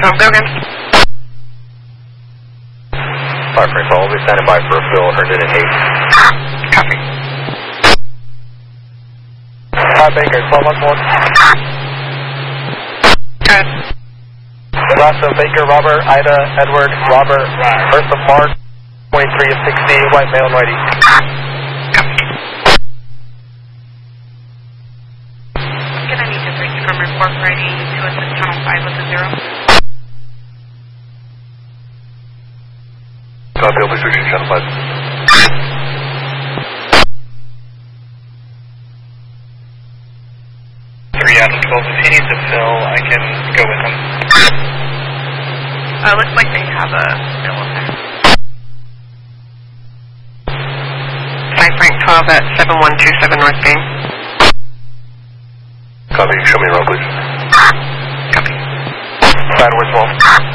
Logan. Fire Frank, I'll be standing by for a fill, Herndon at 8. Copy. Hi, Baker, 1211. Good. Last of Baker, Robert, Ida, Edward, Robert, Bertha, Mark, 23 of 60, white male, righty. Copy. Gonna need to switch from report ready to assist channel 5 with a 0. Copy, I'll be switching channel 5. Out of 12. If he needs a fill, I can go with him. Looks like they have a fill up there. Fire Frank 12 at 7127 North Main. Copy, show me around, please. Copy. Edwards Wolf.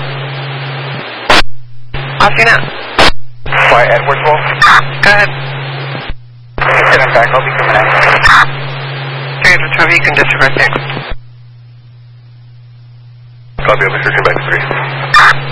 Austina. Fly Edwards Wolf. Go ahead. Get back, I'll be coming out. 312, you can disregard 6. Copy, I'll be switching back to 3.